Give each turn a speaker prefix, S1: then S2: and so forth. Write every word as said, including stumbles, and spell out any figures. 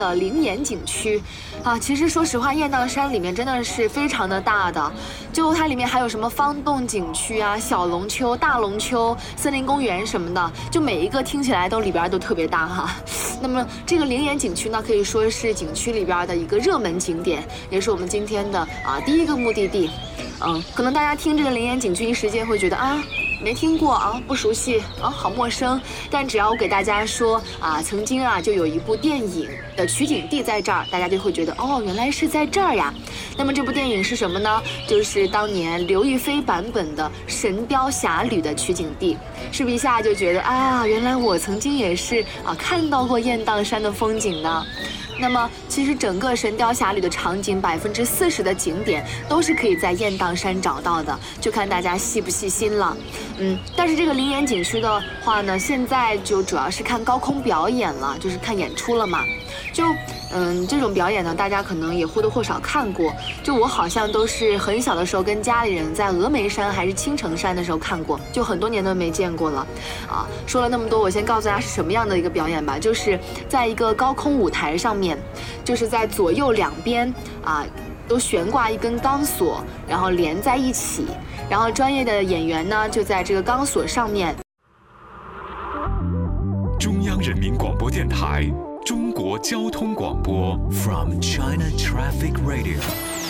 S1: 的灵岩景区啊，其实说实话，雁荡山里面真的是非常的大的，就它里面还有什么方洞景区啊、小龙丘、大龙丘、森林公园什么的，就每一个听起来都里边都特别大哈。那么这个灵岩景区呢，可以说是景区里边的一个热门景点，也是我们今天的啊第一个目的地。嗯，可能大家听这个灵岩景区一时间会觉得啊。没听过啊，不熟悉啊，好陌生。但只要我给大家说啊，曾经啊就有一部电影的取景地在这儿，大家就会觉得哦，原来是在这儿呀。那么这部电影是什么呢？就是当年刘亦菲版本的《神雕侠侣》的取景地。是不是一下就觉得啊，原来我曾经也是啊看到过雁荡山的风景呢？那么，其实整个《神雕侠侣》的场景，百分之四十的景点都是可以在雁荡山找到的，就看大家细不细心了。嗯，但是这个灵岩景区的话呢，现在就主要是看高空表演了，就是看演出了嘛。就嗯，这种表演呢，大家可能也或多或少看过。就我好像都是很小的时候跟家里人在峨眉山还是青城山的时候看过，就很多年都没见过了。啊，说了那么多，我先告诉大家是什么样的一个表演吧，就是在一个高空舞台上面，就是在左右两边啊都悬挂一根钢索，然后连在一起，然后专业的演员呢就在这个钢索上面。
S2: 中央人民广播电台中国交通广播
S3: From China Traffic Radio